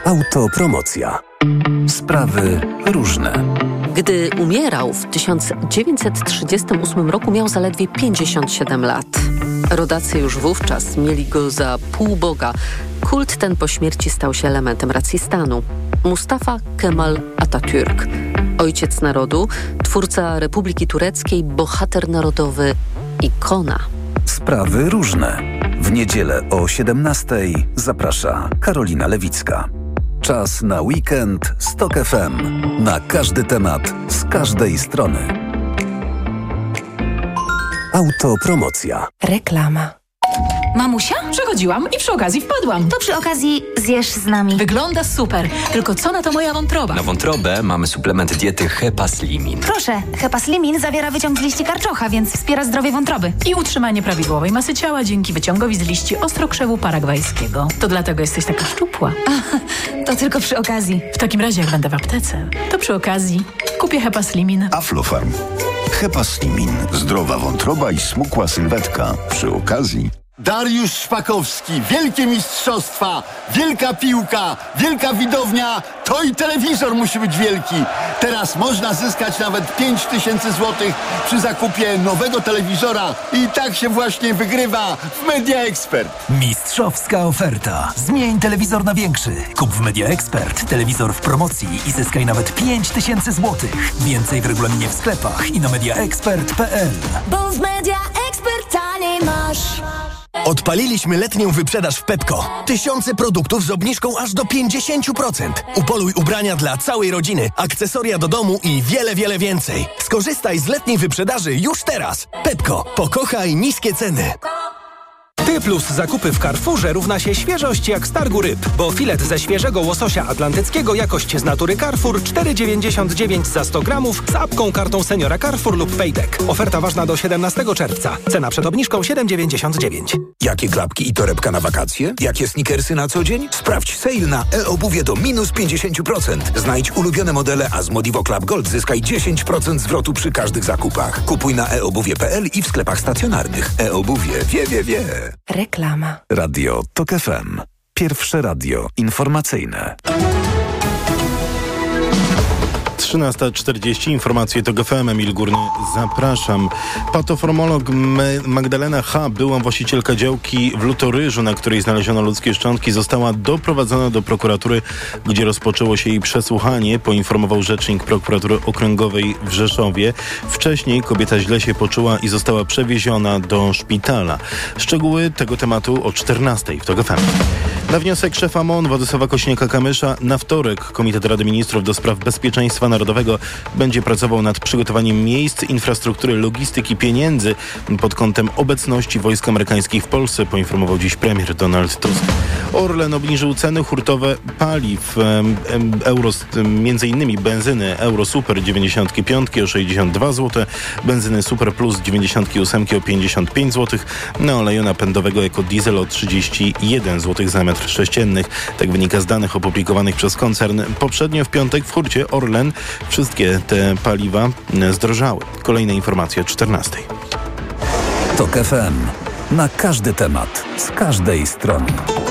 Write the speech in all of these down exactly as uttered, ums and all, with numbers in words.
Autopromocja. Sprawy różne. Gdy umierał w tysiąc dziewięćset trzydziestym ósmym roku, miał zaledwie pięćdziesiąt siedem lat. Rodacy już wówczas mieli go za półboga. Kult ten po śmierci stał się elementem racji stanu. Mustafa Kemal Atatürk, ojciec narodu, twórca Republiki Tureckiej, bohater narodowy, ikona. Sprawy różne. W niedzielę o siedemnastej zaprasza Karolina Lewicka. Czas na weekend z Tok F M. Na każdy temat, z każdej strony. Autopromocja. Reklama. Mamusia? Przechodziłam i przy okazji wpadłam. To przy okazji zjesz z nami. Wygląda super, tylko co na to moja wątroba? Na wątrobę mamy suplement diety Hepaslimin. Proszę, Hepaslimin zawiera wyciąg z liści karczocha, więc wspiera zdrowie wątroby. I utrzymanie prawidłowej masy ciała dzięki wyciągowi z liści ostrokrzewu paragwajskiego. To dlatego jesteś taka szczupła. A, to tylko przy okazji. W takim razie jak będę w aptece, to przy okazji kupię Hepaslimin. Aflofarm. Hepaslimin. Zdrowa wątroba i smukła sylwetka. Przy okazji... Dariusz Szpakowski, wielkie mistrzostwa, wielka piłka, wielka widownia, to i telewizor musi być wielki. Teraz można zyskać nawet pięć tysięcy złotych przy zakupie nowego telewizora i tak się właśnie wygrywa w Media Expert. Mistrzowska oferta. Zmień telewizor na większy. Kup w Media Expert telewizor w promocji i zyskaj nawet pięć tysięcy złotych. Więcej w regulaminie w sklepach i na mediaexpert kropka p l. Bo w Media Expert taniej masz. Odpaliliśmy letnią wyprzedaż w Pepco. Tysiące produktów z obniżką aż do pięćdziesiąt procent. Upoluj ubrania dla całej rodziny, akcesoria do domu i wiele, wiele więcej. Skorzystaj z letniej wyprzedaży już teraz. Pepco. Pokochaj niskie ceny. Ty plus zakupy w Carrefourze równa się świeżość jak z targu ryb, bo filet ze świeżego łososia atlantyckiego jakość z natury Carrefour cztery dziewięćdziesiąt dziewięć za sto gramów z apką, kartą seniora Carrefour lub Payback. Oferta ważna do siedemnastego czerwca. Cena przed obniżką siedem dziewięćdziesiąt dziewięć. Jakie klapki i torebka na wakacje? Jakie sneakersy na co dzień? Sprawdź sale na e-obuwie do minus pięćdziesiąt procent. Znajdź ulubione modele, a z Modivo Club Gold zyskaj dziesięć procent zwrotu przy każdych zakupach. Kupuj na e obuwie kropka p l i w sklepach stacjonarnych. E-obuwie wie, wie, wie. Reklama. Radio Tok F M. Pierwsze radio informacyjne. trzynasta czterdzieści, informacje Tok F M, Emil Górny, zapraszam. Patoformolog Magdalena H., była właścicielka działki w Lutoryżu, na której znaleziono ludzkie szczątki, została doprowadzona do prokuratury, gdzie rozpoczęło się jej przesłuchanie, poinformował rzecznik prokuratury okręgowej w Rzeszowie. Wcześniej kobieta źle się poczuła i została przewieziona do szpitala. Szczegóły tego tematu o czternastej w Tok F M. Na wniosek szefa M O N Władysława Kośniaka-Kamysza na wtorek Komitet Rady Ministrów do spraw bezpieczeństwa narodowego będzie pracował nad przygotowaniem miejsc, infrastruktury, logistyki, pieniędzy pod kątem obecności wojsk amerykańskich w Polsce, poinformował dziś premier Donald Tusk. Orlen obniżył ceny hurtowe paliw, euro, między innymi benzyny Euro Super dziewięćdziesiąt pięć o sześćdziesiąt dwa złote, benzyny Super Plus dziewięćdziesiąt osiem o pięćdziesiąt pięć złotych, na oleju napędowego jako diesel o trzydzieści jeden złotych za metr sześcienny. Tak wynika z danych opublikowanych przez koncern. Poprzednio w piątek w hurcie Orlen wszystkie te paliwa zdrożały. Kolejne informacje o czternastej. Tok F M. Na każdy temat, z każdej strony.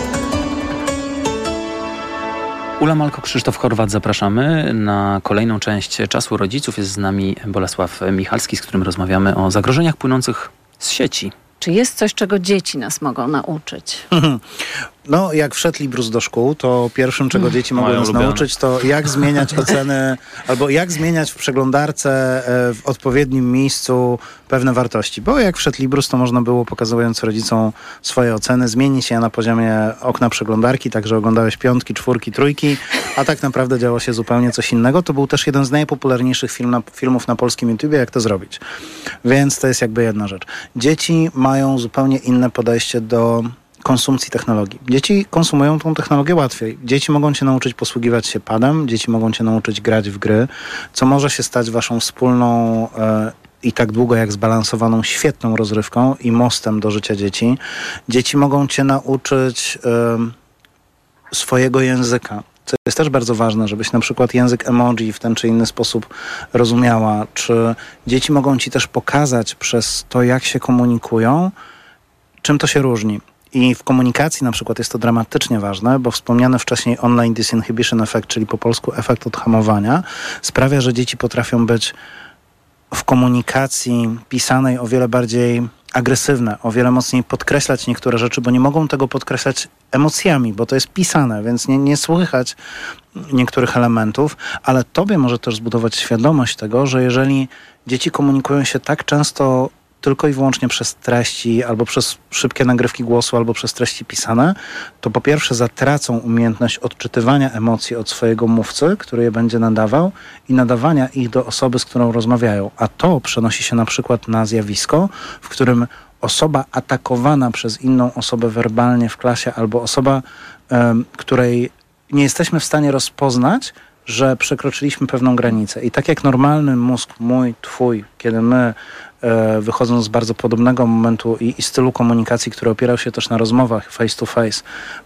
Ula Malko, Krzysztof Chorwat, zapraszamy na kolejną część Czasu Rodziców. Jest z nami Bolesław Michalski, z którym rozmawiamy o zagrożeniach płynących z sieci. Czy jest coś, czego dzieci nas mogą nauczyć? No, jak wszedł Librus do szkół, to pierwszym, czego dzieci mogą nas ulubione. nauczyć, to jak zmieniać oceny, albo jak zmieniać w przeglądarce w odpowiednim miejscu pewne wartości. Bo jak wszedł Librus, to można było, pokazując rodzicom swoje oceny, zmienić je na poziomie okna przeglądarki, tak że oglądałeś piątki, czwórki, trójki, a tak naprawdę działo się zupełnie coś innego. To był też jeden z najpopularniejszych film na, filmów na polskim YouTubie, jak to zrobić. Więc to jest jakby jedna rzecz. Dzieci mają zupełnie inne podejście do konsumpcji technologii. Dzieci konsumują tą technologię łatwiej. Dzieci mogą cię nauczyć posługiwać się padem, dzieci mogą cię nauczyć grać w gry, co może się stać waszą wspólną e, i tak długo jak zbalansowaną, świetną rozrywką i mostem do życia dzieci. Dzieci mogą cię nauczyć e, swojego języka, co jest też bardzo ważne, żebyś na przykład język emoji w ten czy inny sposób rozumiała. Czy dzieci mogą ci też pokazać przez to, jak się komunikują, czym to się różni. I w komunikacji na przykład jest to dramatycznie ważne, bo wspomniany wcześniej online disinhibition effect, czyli po polsku efekt odhamowania, sprawia, że dzieci potrafią być w komunikacji pisanej o wiele bardziej agresywne, o wiele mocniej podkreślać niektóre rzeczy, bo nie mogą tego podkreślać emocjami, bo to jest pisane, więc nie, nie słychać niektórych elementów, ale tobie może też zbudować świadomość tego, że jeżeli dzieci komunikują się tak często tylko i wyłącznie przez treści, albo przez szybkie nagrywki głosu, albo przez treści pisane, to po pierwsze zatracą umiejętność odczytywania emocji od swojego mówcy, który je będzie nadawał, i nadawania ich do osoby, z którą rozmawiają. A to przenosi się na przykład na zjawisko, w którym osoba atakowana przez inną osobę werbalnie w klasie, albo osoba, um, której nie jesteśmy w stanie rozpoznać, że przekroczyliśmy pewną granicę. I tak jak normalny mózg, mój, twój, kiedy my e, wychodząc z bardzo podobnego momentu i, i stylu komunikacji, który opierał się też na rozmowach face to face,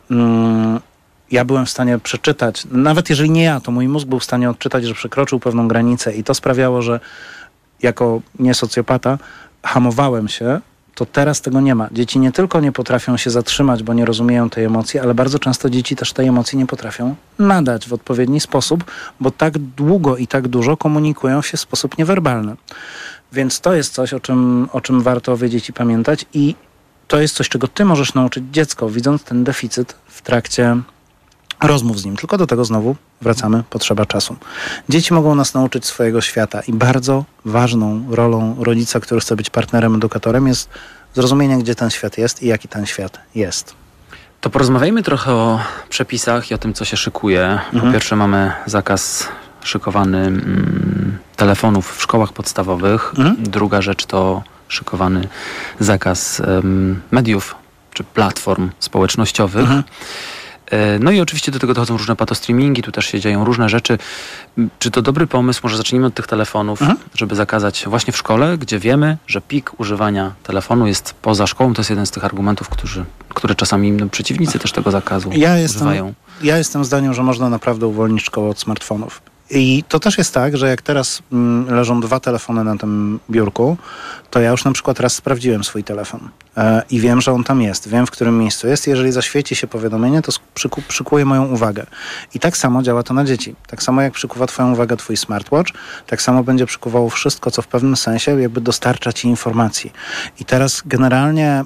mm, ja byłem w stanie przeczytać, nawet jeżeli nie ja, to mój mózg był w stanie odczytać, że przekroczył pewną granicę i to sprawiało, że jako nie socjopata hamowałem się, to teraz tego nie ma. Dzieci nie tylko nie potrafią się zatrzymać, bo nie rozumieją tej emocji, ale bardzo często dzieci też tej emocji nie potrafią nadać w odpowiedni sposób, bo tak długo i tak dużo komunikują się w sposób niewerbalny. Więc to jest coś, o czym, o czym warto wiedzieć i pamiętać, i to jest coś, czego ty możesz nauczyć dziecko, widząc ten deficyt w trakcie rozmów z nim. Tylko do tego znowu wracamy, potrzeba czasu. Dzieci mogą nas nauczyć swojego świata i bardzo ważną rolą rodzica, który chce być partnerem, edukatorem, jest zrozumienie, gdzie ten świat jest i jaki ten świat jest. To porozmawiajmy trochę o przepisach i o tym, co się szykuje. Mhm. Po pierwsze mamy zakaz szykowany mm, telefonów w szkołach podstawowych. Mhm. Druga rzecz to szykowany zakaz um, mediów czy platform społecznościowych. Mhm. No i oczywiście do tego dochodzą różne patostreamingi, tu też się dzieją różne rzeczy. Czy to dobry pomysł? Może zacznijmy od tych telefonów, mhm. żeby zakazać właśnie w szkole, gdzie wiemy, że pik używania telefonu jest poza szkołą. To jest jeden z tych argumentów, którzy, które czasami no, przeciwnicy też tego zakazu ja jestem, używają. Ja jestem zdania, że można naprawdę uwolnić szkołę od smartfonów. I to też jest tak, że jak teraz mm, leżą dwa telefony na tym biurku, to ja już na przykład raz sprawdziłem swój telefon e, i wiem, że on tam jest, wiem, w którym miejscu jest. Jeżeli zaświeci się powiadomienie, to przyku, przykuje moją uwagę. I tak samo działa to na dzieci. Tak samo jak przykuwa twoją uwagę twój smartwatch, tak samo będzie przykuwało wszystko, co w pewnym sensie jakby dostarcza ci informacji. I teraz generalnie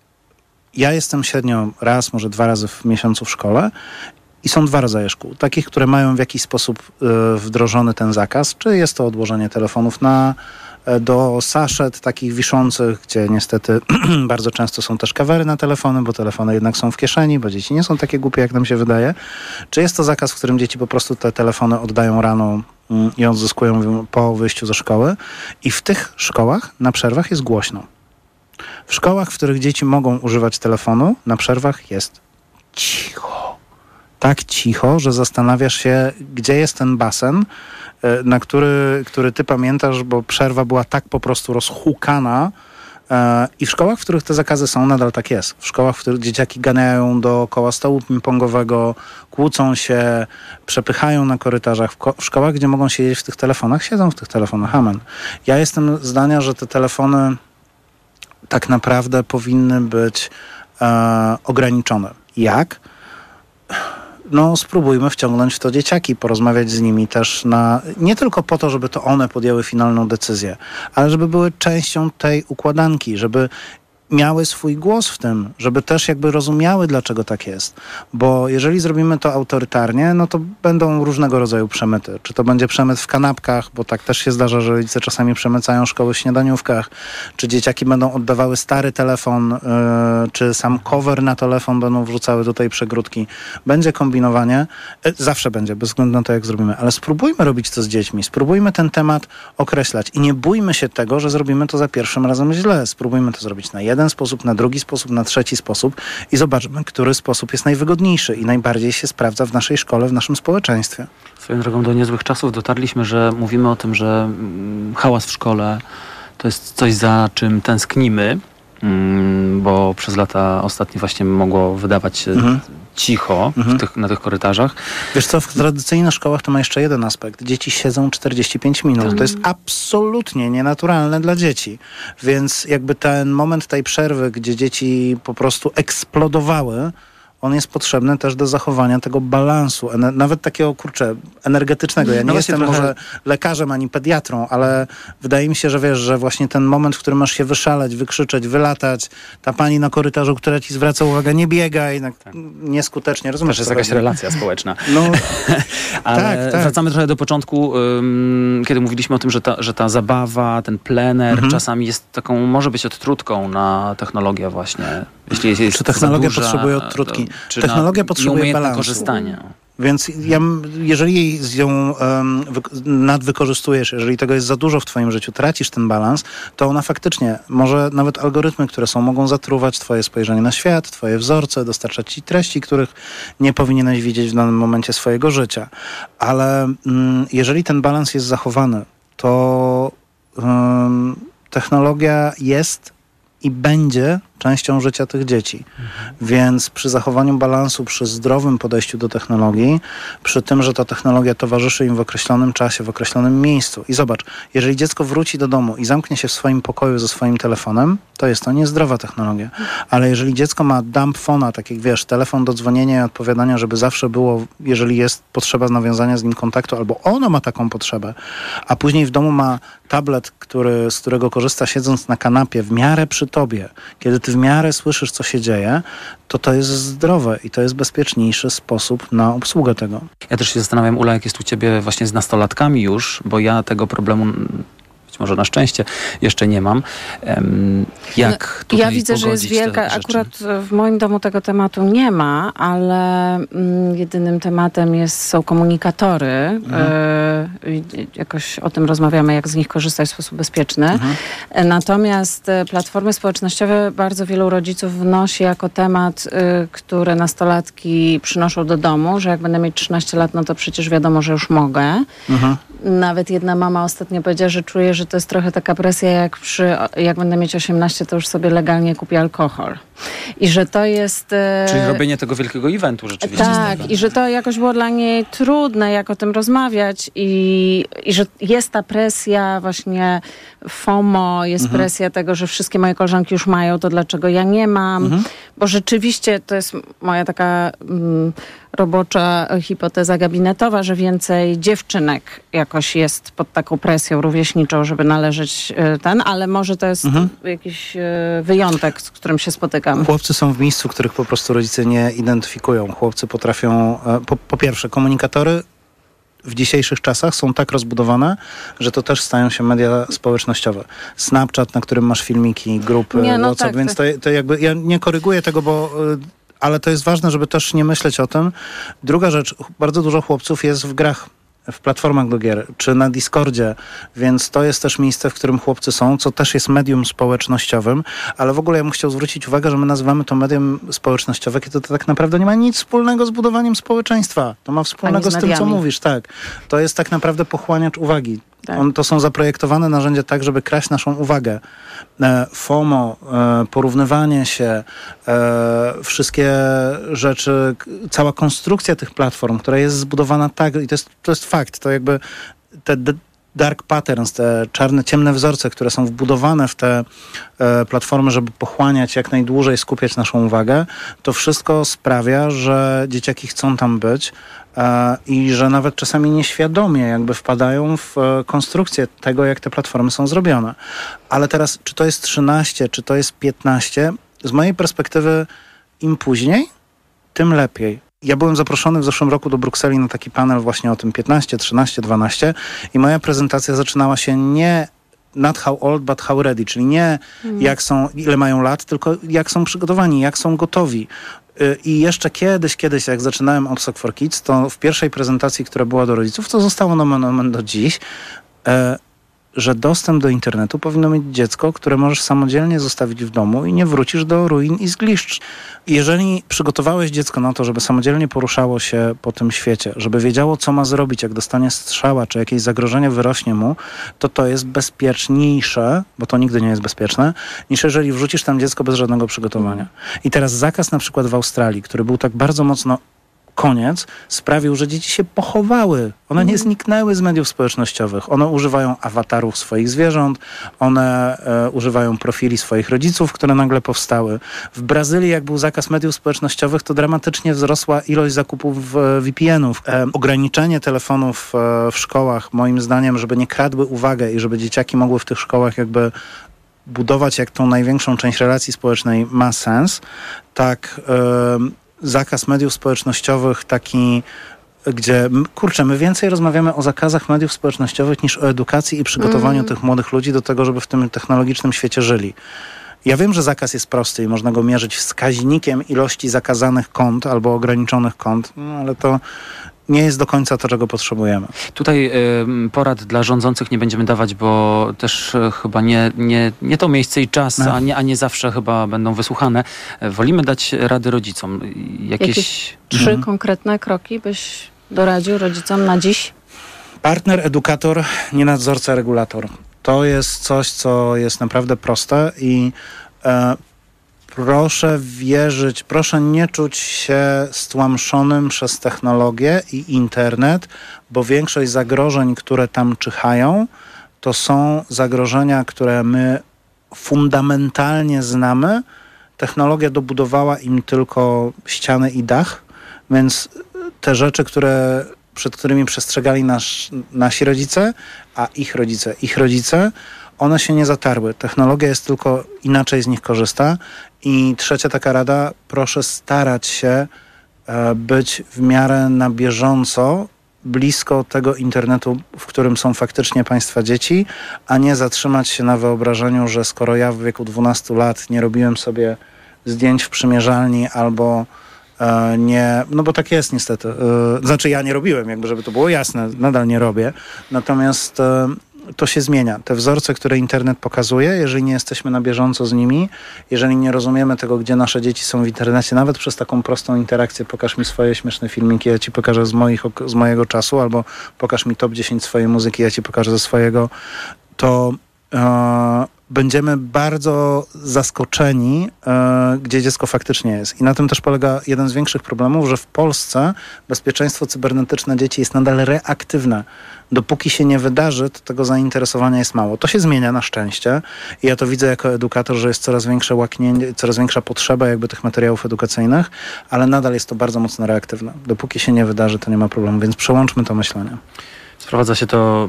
ja jestem średnio raz, może dwa razy w miesiącu w szkole. I są dwa rodzaje szkół. Takich, które mają w jakiś sposób y, wdrożony ten zakaz, czy jest to odłożenie telefonów na, y, do saszet takich wiszących, gdzie niestety bardzo często są też kawery na telefony, bo telefony jednak są w kieszeni, bo dzieci nie są takie głupie, jak nam się wydaje. Czy jest to zakaz, w którym dzieci po prostu te telefony oddają rano y, i odzyskują po wyjściu ze szkoły. I w tych szkołach na przerwach jest głośno. W szkołach, w których dzieci mogą używać telefonu, na przerwach jest cicho. Tak cicho, że zastanawiasz się, gdzie jest ten basen, na który, który ty pamiętasz, bo przerwa była tak po prostu rozhukana. I w szkołach, w których te zakazy są, nadal tak jest. W szkołach, w których dzieciaki ganiają dookoła stołu ping-pongowego, kłócą się, przepychają na korytarzach. W, ko- w szkołach, gdzie mogą siedzieć w tych telefonach, siedzą w tych telefonach. Amen. Ja jestem zdania, że te telefony tak naprawdę powinny być e, ograniczone. Jak? No spróbujmy wciągnąć w to dzieciaki, porozmawiać z nimi też na, nie tylko po to, żeby to one podjęły finalną decyzję, ale żeby były częścią tej układanki, żeby miały swój głos w tym, żeby też jakby rozumiały, dlaczego tak jest. Bo jeżeli zrobimy to autorytarnie, no to będą różnego rodzaju przemyty. Czy to będzie przemyt w kanapkach, bo tak też się zdarza, że rodzice czasami przemycają szkoły w śniadaniówkach, czy dzieciaki będą oddawały stary telefon, yy, czy sam cover na telefon będą wrzucały tutaj przegródki. Będzie kombinowanie. Yy, zawsze będzie, bez względu na to, jak zrobimy. Ale spróbujmy robić to z dziećmi. Spróbujmy ten temat określać. I nie bójmy się tego, że zrobimy to za pierwszym razem źle. Spróbujmy to zrobić na jeden sposób, na drugi sposób, na trzeci sposób i zobaczmy, który sposób jest najwygodniejszy i najbardziej się sprawdza w naszej szkole, w naszym społeczeństwie. Swoją drogą do niezłych czasów dotarliśmy, że mówimy o tym, że hałas w szkole to jest coś, za czym tęsknimy. bo przez lata ostatnie właśnie mogło wydawać się mhm. cicho mhm. w tych, na tych korytarzach. Wiesz co, w tradycyjnych szkołach to ma jeszcze jeden aspekt. Dzieci siedzą czterdzieści pięć minut. Tak. To jest absolutnie nienaturalne dla dzieci. Więc jakby ten moment tej przerwy, gdzie dzieci po prostu eksplodowały, on jest potrzebny też do zachowania tego balansu, ener- nawet takiego, kurczę, energetycznego. Ja nie no jestem trochę... może lekarzem ani pediatrą, ale wydaje mi się, że wiesz, że właśnie ten moment, w którym masz się wyszaleć, wykrzyczeć, wylatać, ta pani na korytarzu, która ci zwraca uwagę, nie biegaj, tak. nieskutecznie, rozumiesz? To jest jakaś relacja społeczna. No, ale tak, tak. wracamy trochę do początku, um, kiedy mówiliśmy o tym, że ta, że ta zabawa, ten plener mhm. czasami jest taką, może być odtrutką na technologię właśnie. Jeśli jest, jest Czy technologia duża, potrzebuje odtrutki? Czy Technologia potrzebuje balansu. Korzystania. Więc ja, jeżeli jej ją um, wy, nadwykorzystujesz, jeżeli tego jest za dużo w twoim życiu, tracisz ten balans, to ona faktycznie, może nawet algorytmy, które są, mogą zatruwać twoje spojrzenie na świat, twoje wzorce, dostarczać ci treści, których nie powinieneś widzieć w danym momencie swojego życia. Ale um, jeżeli ten balans jest zachowany, to um, technologia jest i będzie częścią życia tych dzieci. Mhm. Więc przy zachowaniu balansu, przy zdrowym podejściu do technologii, przy tym, że ta technologia towarzyszy im w określonym czasie, w określonym miejscu. I zobacz, jeżeli dziecko wróci do domu i zamknie się w swoim pokoju ze swoim telefonem, to jest to niezdrowa technologia. Ale jeżeli dziecko ma dumb phona, tak jak wiesz, telefon do dzwonienia i odpowiadania, żeby zawsze było, jeżeli jest potrzeba nawiązania z nim kontaktu, albo ono ma taką potrzebę, a później w domu ma tablet, który, z którego korzysta siedząc na kanapie w miarę przy tobie, kiedy ty w miarę słyszysz, co się dzieje, to to jest zdrowe i to jest bezpieczniejszy sposób na obsługę tego. Ja też się zastanawiam, Ula, jak jest u ciebie właśnie z nastolatkami już, bo ja tego problemu, być może na szczęście, jeszcze nie mam. Jak tutaj Ja widzę, że jest wielka, akurat w moim domu tego tematu nie ma, ale mm, jedynym tematem jest, są komunikatory. Mhm. Y, jakoś o tym rozmawiamy, jak z nich korzystać w sposób bezpieczny. Mhm. Natomiast platformy społecznościowe bardzo wielu rodziców wnosi jako temat, y, które nastolatki przynoszą do domu, że jak będę mieć trzynaście lat, no to przecież wiadomo, że już mogę. Mhm. Nawet jedna mama ostatnio powiedziała, że czuje, że to jest trochę taka presja, jak przy, jak będę mieć osiemnaście, to już sobie legalnie kupię alkohol. I że to jest... Czyli robienie tego wielkiego eventu rzeczywiście. Tak, i że to jakoś było dla niej trudne, jak o tym rozmawiać i, i że jest ta presja właśnie FOMO, jest mhm. presja tego, że wszystkie moje koleżanki już mają, to dlaczego ja nie mam? Mhm. Bo rzeczywiście to jest moja taka mm, robocza hipoteza gabinetowa, że więcej dziewczynek jakoś jest pod taką presją rówieśniczą, żeby należeć ten, ale może to jest mhm. jakiś wyjątek, z którym się spotykam. Chłopcy są w miejscu, których po prostu rodzice nie identyfikują. Chłopcy potrafią, po, po pierwsze, komunikatory w dzisiejszych czasach są tak rozbudowane, że to też stają się media społecznościowe. Snapchat, na którym masz filmiki, grupy, nie, no WhatsApp, tak, więc to, to jakby, ja nie koryguję tego, bo ale to jest ważne, żeby też nie myśleć o tym. Druga rzecz, bardzo dużo chłopców jest w grach, w platformach do gier, czy na Discordzie, więc to jest też miejsce, w którym chłopcy są, co też jest medium społecznościowym, ale w ogóle ja bym chciał zwrócić uwagę, że my nazywamy to medium społecznościowe, kiedy to tak naprawdę nie ma nic wspólnego z budowaniem społeczeństwa. To ma wspólnego z, z tym, co mówisz, tak. To jest tak naprawdę pochłaniacz uwagi. Tak. On, to są zaprojektowane narzędzia tak, żeby kraść naszą uwagę. E, FOMO, e, porównywanie się, e, wszystkie rzeczy, cała konstrukcja tych platform, która jest zbudowana tak, i to jest, to jest fakt, to jakby te d- dark patterns, te czarne, ciemne wzorce, które są wbudowane w te e, platformy, żeby pochłaniać jak najdłużej, skupiać naszą uwagę, to wszystko sprawia, że dzieciaki chcą tam być e, i że nawet czasami nieświadomie jakby wpadają w e, konstrukcję tego, jak te platformy są zrobione. Ale teraz, czy to jest trzynaście, czy to jest piętnaście, z mojej perspektywy im później, tym lepiej. Ja byłem zaproszony w zeszłym roku do Brukseli na taki panel właśnie o tym piętnaście, trzynaście, dwanaście i moja prezentacja zaczynała się nie not how old, but how ready, czyli nie hmm. jak są, ile mają lat, tylko jak są przygotowani, jak są gotowi. I jeszcze kiedyś, kiedyś jak zaczynałem Obsoc for Kids, to w pierwszej prezentacji, która była do rodziców, to zostało na moment do dziś, że dostęp do internetu powinno mieć dziecko, które możesz samodzielnie zostawić w domu i nie wrócisz do ruin i zgliszcz. Jeżeli przygotowałeś dziecko na to, żeby samodzielnie poruszało się po tym świecie, żeby wiedziało, co ma zrobić, jak dostanie strzała, czy jakieś zagrożenie wyrośnie mu, to to jest bezpieczniejsze, bo to nigdy nie jest bezpieczne, niż jeżeli wrzucisz tam dziecko bez żadnego przygotowania. I teraz zakaz na przykład w Australii, który był tak bardzo mocno koniec, sprawił, że dzieci się pochowały. One nie zniknęły z mediów społecznościowych. One używają awatarów swoich zwierząt, one e, używają profili swoich rodziców, które nagle powstały. W Brazylii, jak był zakaz mediów społecznościowych, to dramatycznie wzrosła ilość zakupów e, V P N-ów. E, ograniczenie telefonów e, w szkołach, moim zdaniem, żeby nie kradły uwagę i żeby dzieciaki mogły w tych szkołach jakby budować jak tą największą część relacji społecznej, ma sens. Tak... E, zakaz mediów społecznościowych taki, gdzie, kurczę, my więcej rozmawiamy o zakazach mediów społecznościowych niż o edukacji i przygotowaniu mm. tych młodych ludzi do tego, żeby w tym technologicznym świecie żyli. Ja wiem, że zakaz jest prosty i można go mierzyć wskaźnikiem ilości zakazanych kont albo ograniczonych kont, no, ale to nie jest do końca to, czego potrzebujemy. Tutaj y, porad dla rządzących nie będziemy dawać, bo też y, chyba nie, nie, nie to miejsce i czas, no. a, nie, a nie zawsze chyba będą wysłuchane. Wolimy dać rady rodzicom. Jakieś, Jakieś trzy mhm. konkretne kroki byś doradził rodzicom na dziś? Partner, edukator, nie nadzorca, regulator. To jest coś, co jest naprawdę proste i e, proszę wierzyć, proszę nie czuć się stłamszonym przez technologię i internet, bo większość zagrożeń, które tam czyhają, to są zagrożenia, które my fundamentalnie znamy. Technologia dobudowała im tylko ściany i dach, więc te rzeczy, które, przed którymi przestrzegali nasz, nasi rodzice, a ich rodzice, ich rodzice, one się nie zatarły. Technologia jest tylko inaczej z nich korzysta. I trzecia taka rada, proszę starać się e, być w miarę na bieżąco blisko tego internetu, w którym są faktycznie państwa dzieci, a nie zatrzymać się na wyobrażeniu, że skoro ja w wieku dwunastu lat nie robiłem sobie zdjęć w przymierzalni albo e, nie, no bo tak jest niestety. E, znaczy ja nie robiłem, jakby żeby to było jasne, nadal nie robię. Natomiast e, to się zmienia. Te wzorce, które internet pokazuje, jeżeli nie jesteśmy na bieżąco z nimi, jeżeli nie rozumiemy tego, gdzie nasze dzieci są w internecie, nawet przez taką prostą interakcję, pokaż mi swoje śmieszne filmiki, ja ci pokażę z, moich, z mojego czasu, albo pokaż mi top dziesięć swojej muzyki, ja ci pokażę ze swojego, to e, będziemy bardzo zaskoczeni, e, gdzie dziecko faktycznie jest. I na tym też polega jeden z większych problemów, że w Polsce bezpieczeństwo cybernetyczne dzieci jest nadal reaktywne. Dopóki się nie wydarzy, to tego zainteresowania jest mało. To się zmienia na szczęście i ja to widzę jako edukator, że jest coraz większe łaknięcie, coraz większa potrzeba jakby tych materiałów edukacyjnych, ale nadal jest to bardzo mocno reaktywne. Dopóki się nie wydarzy, to nie ma problemu, więc przełączmy to myślenie. Sprowadza się to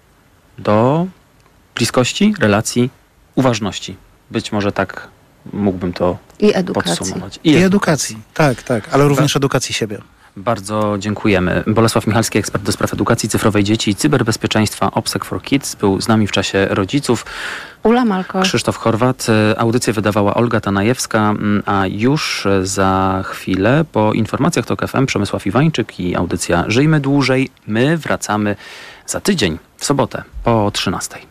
do bliskości, relacji, uważności. Być może tak mógłbym to I edukacji. podsumować. I, I edukacji, tak, tak, ale również edukacji siebie. Bardzo dziękujemy. Bolesław Michalski, ekspert do spraw edukacji cyfrowej dzieci i cyberbezpieczeństwa OPSEC for Kids, był z nami w czasie rodziców. Ula Malko. Krzysztof Chorwat. Audycję wydawała Olga Tanajewska, a już za chwilę po informacjach TOK F M Przemysław Iwańczyk i audycja Żyjmy Dłużej. My wracamy za tydzień, w sobotę po trzynastej.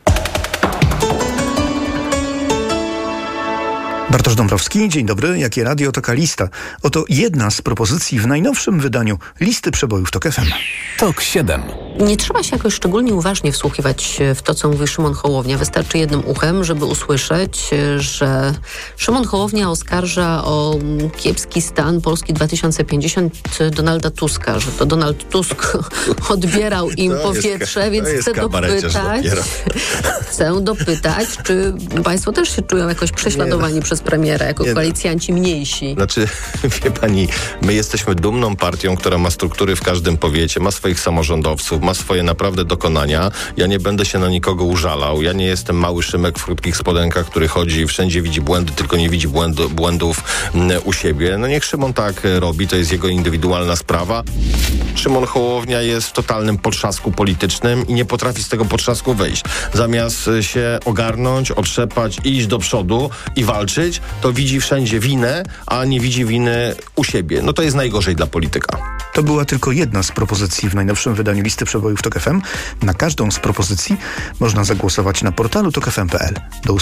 Bartosz Dąbrowski, dzień dobry. Jakie radio, taka lista. Oto jedna z propozycji w najnowszym wydaniu listy przebojów TOK F M. TOK siedem. Nie trzeba się jakoś szczególnie uważnie wsłuchiwać w to, co mówi Szymon Hołownia. Wystarczy jednym uchem, żeby usłyszeć, że Szymon Hołownia oskarża o kiepski stan Polski dwa tysiące pięćdziesiąt Donalda Tuska, że to Donald Tusk odbierał im to powietrze, jest, więc chcę dopytać, chcę dopytać, czy państwo też się czują jakoś prześladowani nie, przez premiera, jako nie, koalicjanci mniejsi? Znaczy, wie pani, my jesteśmy dumną partią, która ma struktury w każdym powiecie, ma swoich samorządowców, ma swoje naprawdę dokonania. Ja nie będę się na nikogo użalał. Ja nie jestem mały Szymek w krótkich spodenkach, który chodzi i wszędzie widzi błędy, tylko nie widzi błędu, błędów u siebie. No niech Szymon tak robi, to jest jego indywidualna sprawa. Szymon Hołownia jest w totalnym potrzasku politycznym i nie potrafi z tego potrzasku wyjść. Zamiast się ogarnąć, otrzepać, iść do przodu i walczyć, to widzi wszędzie winę, a nie widzi winy u siebie. No to jest najgorzej dla polityka. To była tylko jedna z propozycji w najnowszym wydaniu listy przebojów Tok F M. Na każdą z propozycji można zagłosować na portalu tok f m kropka p l. Do